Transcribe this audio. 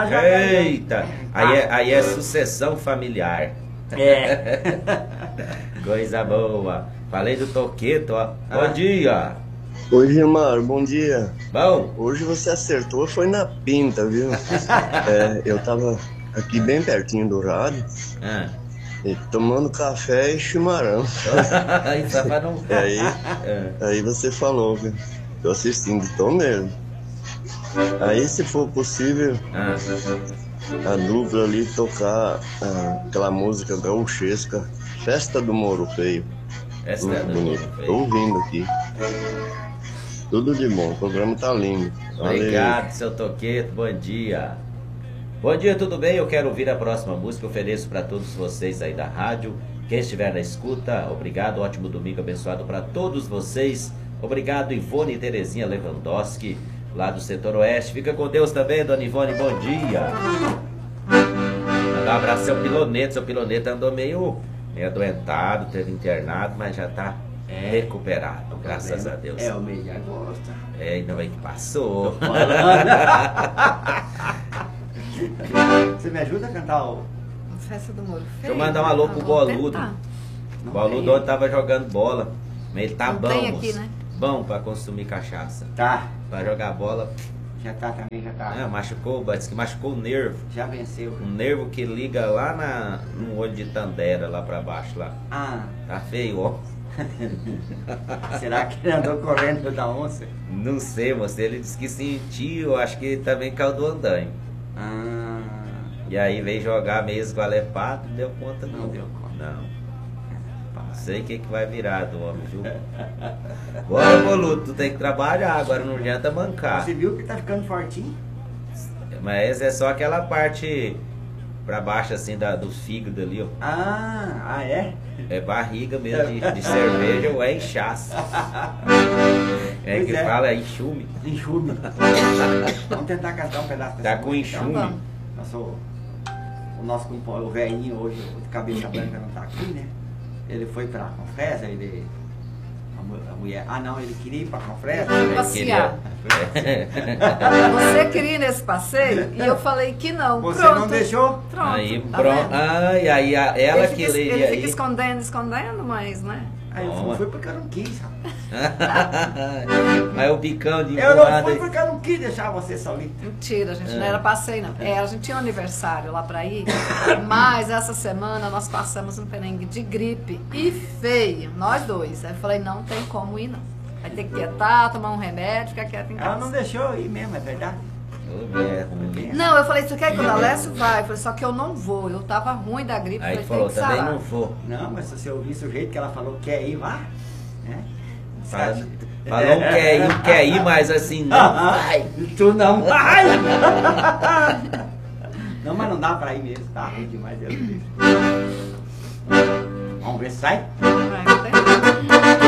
já. Eita, aí é sucessão familiar. É. Coisa boa. Falei do Toqueto, ó. Bom dia. Oi, Gilmar, bom dia. Bom? Hoje você acertou, foi na pinta, viu? Eu tava aqui bem pertinho do rádio, Ah. tomando café e chimarrão. Aí só pra não... Aí você falou, viu? Tô assistindo, tô mesmo. Aí, se for possível, a dupla ali tocar aquela música gauchesca, Festa do Moro Feio. Muito bonito. Tô ouvindo aqui. Tudo de bom, o programa tá lindo. Obrigado, seu Toqueto, bom dia. Bom dia, tudo bem? Eu quero ouvir a próxima música, ofereço para todos vocês aí da rádio. Quem estiver na escuta, obrigado, ótimo domingo abençoado para todos vocês. Obrigado, Ivone e Terezinha Lewandowski, lá do setor oeste. Fica com Deus também, dona Ivone, bom dia. Mandar um abraço ao seu Piloneto andou meio adoentado, teve internado, mas já tá recuperado, graças a Deus. O mês de agosto. Ainda bem que passou. Você me ajuda a cantar o... Festa do Moro Feio? Deixa eu mandar um alô pro Boludo. O Boludo ontem tava jogando bola, mas ele tá bom, aqui, né? Bom pra consumir cachaça. Tá. Pra jogar bola. Já tá também, já tá. Machucou, disse que machucou o nervo. Já venceu. Um nervo que liga lá no olho de Tandera, lá pra baixo lá. Tá feio, ó. Será que ele andou correndo da onça? Não sei, moço. Ele disse que sentiu, acho que também caiu do andaime. E aí veio jogar mesmo com a lepado, não deu conta não. Não deu conta. Não. Não sei o que vai virar do homem, viu? Bora, Boludo, tu tem que trabalhar, agora não adianta mancar. Você viu que tá ficando fortinho? Mas é só aquela parte pra baixo assim do fígado ali, ó. É? É barriga mesmo de cerveja ou é inchaço. Que fala é enxume. Enxume. Vamos tentar gastar um pedaço dessa Tá com enxume. Então, o nosso o velhinho hoje, o de cabeça branca não tá aqui, né? Ele foi pra Confresa, a mulher... não, ele queria ir pra Confresa. Passear. Você queria ir nesse passeio e eu falei que não. Você pronto. Não deixou? Pronto. Aí, tá pronto. Aí ela que ele fica escondendo, mas, né? Aí eu não fui porque eu não quis, rapaz. Mas o bicão de eu não fui porque eu não quis deixar você solita. Mentira, gente, não era passeio, não. A gente tinha um aniversário lá pra ir, mas essa semana nós passamos um perengue de gripe e feio, nós dois. Aí eu falei, não tem como ir, não. Vai ter que quietar, tomar um remédio, ficar quieto em casa. Ela não deixou eu ir mesmo, é verdade? Não, eu falei, você quer que o Dalécio vai? Eu falei, só que eu não vou, eu tava ruim da gripe. Aí falei, falou, tem que também sarar. não vou. Não, mas se você ouvisse o jeito que ela falou que quer ir, vá. Né? Falou quer ir, mas assim, não vai. Tu não vai! Não, mas não dá pra ir mesmo, tá ruim demais. Deus. Vamos ver se sai? Vai, não tem?